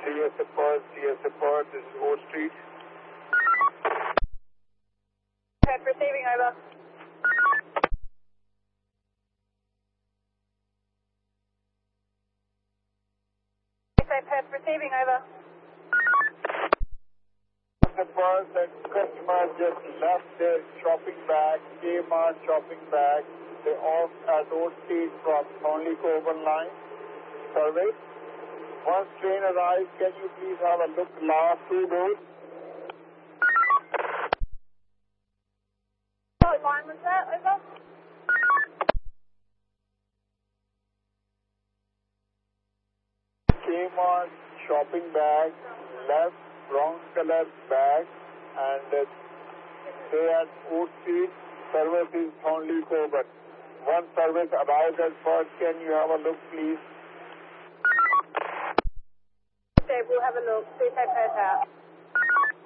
CSFR, this is O Street. Pet receiving, over. Pet receiving, over. CSFR, that customer just left their shopping bag, Kmart shopping bag. They're off at O Street from Thornley Coburn line. Service. Once train arrives, can you please have a look last 2 doors? What line was that, over? Kmart shopping bag, left brown color bag, and they at O Street. Service is Thornley Coburn. One service arrived at first. Can you have a look, please? Okay, we'll have a look. See if they pass out.